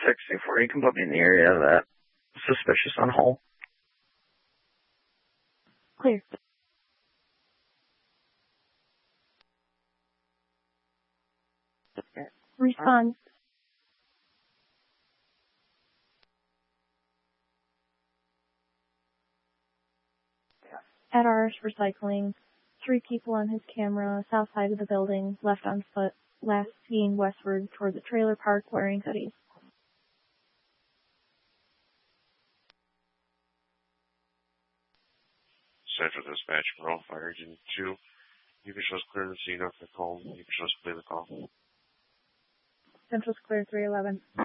64, you can put me in the area of that suspicious on Hull. Clear. Response. At RS Recycling, 3 people on his camera, south side of the building, left on foot, last seen westward toward the trailer park wearing hoodies. Central Dispatch, Pearl Fire Engine 2. You can show us clear the scene after the call. You can show us clear the call. Central's clear 311.